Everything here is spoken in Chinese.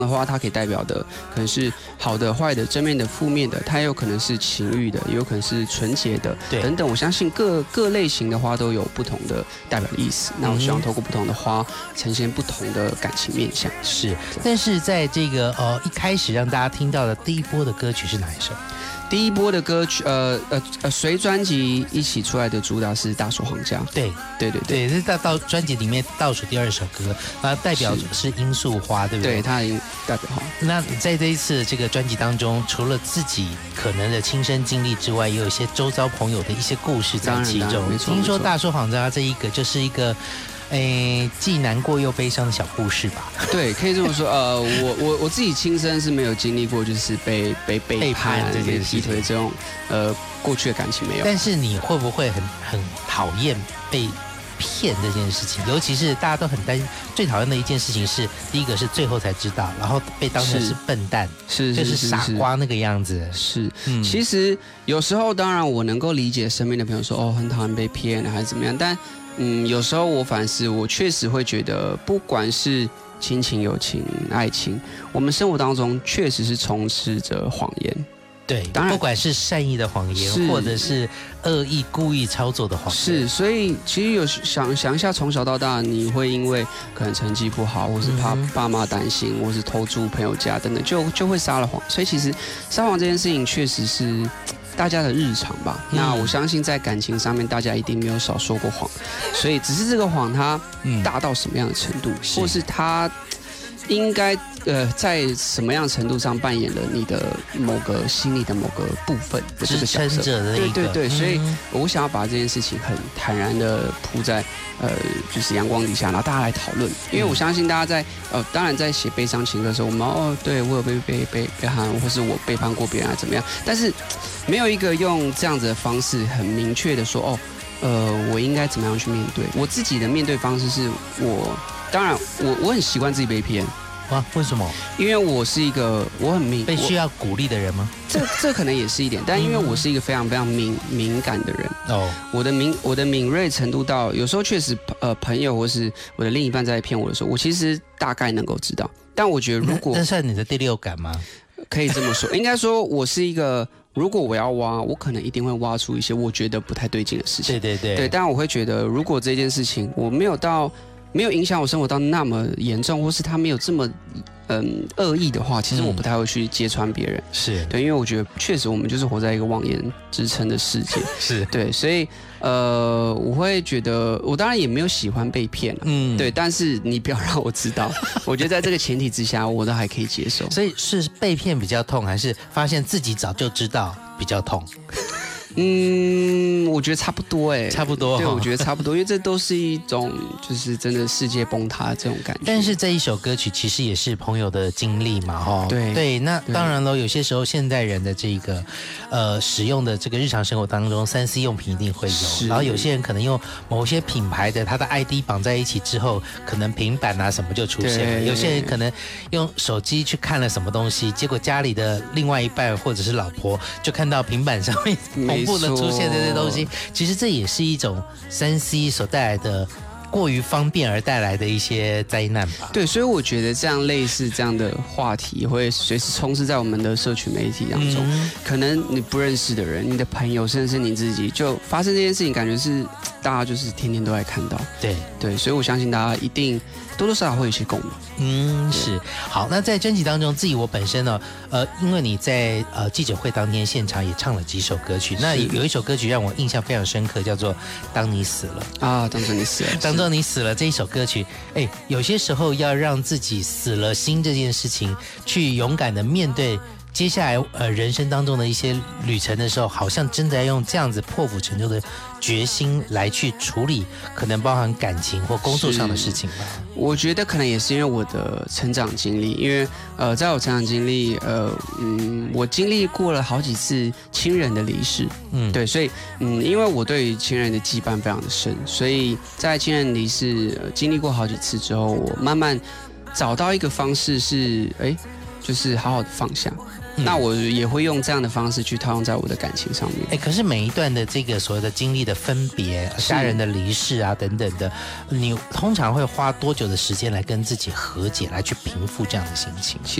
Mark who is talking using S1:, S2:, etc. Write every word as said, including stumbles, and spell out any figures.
S1: 的话，它可以代表的可能是好的、坏的、正面的、负面的，它也有可能是情欲的，也有可能是纯洁的，等等。我相信各各类型的花都有不同的代表的意思。那我希望透过不同的花，呈现不同的感情面向。
S2: 是，但是在这个呃一开始让大家听到的第一波的歌曲是哪一首？
S1: 第一波的歌曲，呃呃呃，随专辑一起出来的主打是《大树皇家》。
S2: 对
S1: 对对对，
S2: 是到到专辑里面倒数第二首歌，它代表是罂粟花，对不对？
S1: 对，它代表花。
S2: 那在这一次这个专辑当中，除了自己可能的亲身经历之外，也有一些周遭朋友的一些故事在其中。听说《大树皇家》这一个就是一个。诶，既难过又悲伤的小故事吧。
S1: 对，可以这么说。呃，我我我自己亲身是没有经历过，就是被被背叛、这些劈腿这种呃过去的感情没有。
S2: 但是你会不会很很讨厌被骗这件事情？尤其是大家都很担心，最讨厌的一件事情是，第一个是最后才知道，然后被当成是笨蛋，
S1: 是
S2: 就是傻瓜那个样子。
S1: 是，嗯、其实有时候当然我能够理解身边的朋友说哦很讨厌被骗还是怎么样，但。嗯，有时候我反思，我确实会觉得，不管是亲情、友情、爱情，我们生活当中确实是充斥着谎言。
S2: 对，当然，不管是善意的谎言，或者是恶意故意操作的谎言，
S1: 是。所以其实有想想一下，从小到大，你会因为可能成绩不好，或是怕爸妈担心，或是偷住朋友家等等，就就会撒了谎。所以其实撒谎这件事情，确实是。大家的日常吧，那我相信在感情上面，大家一定没有少说过谎，所以只是这个谎它大到什么样的程度，或是它应该呃在什么样程度上扮演了你的某个心理的某个部分的这个角色，对对对，所以我想要把这件事情很坦然的铺在呃就是阳光底下，然后大家来讨论，因为我相信大家在呃当然在写悲伤情歌的时候，我们哦对我有被被被背叛，或是我背叛过别人啊怎么样，但是。没有一个用这样子的方式很明确的说哦，呃，我应该怎么样去面对？我自己的面对方式是我，当然我我很习惯自己被骗
S2: 啊，为什么？
S1: 因为我是一个我很敏
S2: 被需要鼓励的人吗？
S1: 这这可能也是一点，但因为我是一个非常非常敏敏感的人哦，我的敏我的敏锐程度到有时候确实呃朋友或是我的另一半在骗我的时候，我其实大概能够知道，但我觉得如果
S2: 这算你的第六感吗？
S1: 可以这么说，应该说我是一个。如果我要挖，我可能一定会挖出一些我觉得不太对劲的事情。
S2: 对对对，
S1: 对，但我会觉得，如果这件事情我没有到没有影响我生活到那么严重，或是他没有这么嗯恶意的话，其实我不太会去揭穿别人。
S2: 是
S1: 对，因为我觉得确实我们就是活在一个妄言支撑的世界。
S2: 是
S1: 对，所以呃，我会觉得我当然也没有喜欢被骗了，嗯，对，但是你不要让我知道。我觉得在这个前提之下，我都还可以接受。
S2: 所以是被骗比较痛，还是发现自己早就知道比较痛？
S1: 嗯，我觉得差不多哎、欸，
S2: 差不多。
S1: 对，我觉得差不多，因为这都是一种就是真的世界崩塌的这种感觉。
S2: 但是这一首歌曲其实也是朋友的经历嘛，哈。
S1: 对
S2: 对，那当然了，有些时候现代人的这个呃使用的这个日常生活当中，三 C 用品一定会有。然后有些人可能用某些品牌的他的 I D 绑在一起之后，可能平板啊什么就出现了。有些人可能用手机去看了什么东西，结果家里的另外一半或者是老婆就看到平板上面。同步的出现这些东西，其实这也是一种三 C 所带来的过于方便而带来的一些灾难吧。
S1: 对，所以我觉得这样类似这样的话题会随时充斥在我们的社群媒体当中。嗯、可能你不认识的人、你的朋友，甚至是你自己，就发生这件事情，感觉是大家就是天天都在看到。
S2: 对
S1: 对，所以我相信大家一定多多少少会有一些共鸣。
S2: 嗯，是。好，那在专辑当中，自己我本身呢，呃，因为你在呃记者会当天现场也唱了几首歌曲，那有一首歌曲让我印象非常深刻，叫做《当你死了》
S1: 啊，当做你死了，
S2: 当做你死了这一首歌曲，哎，有些时候要让自己死了心这件事情，去勇敢的面对。接下来，呃，人生当中的一些旅程的时候，好像真的要用这样子破釜沉舟的决心来去处理，可能包含感情或工作上的事情吧。
S1: 我觉得可能也是因为我的成长经历，因为呃，在我成长经历，呃，嗯，我经历过了好几次亲人的离世，嗯，对，所以嗯，因为我对于亲人的羁绊非常的深，所以在亲人离世、呃、经历过好几次之后，我慢慢找到一个方式是，哎，就是好好的放下。 嗯、那我也会用这样的方式去套用在我的感情上面。
S2: 哎，可是每一段的这个所谓的经历的分别、家人的离世啊等等的，你通常会花多久的时间来跟自己和解，来去平复这样的心情？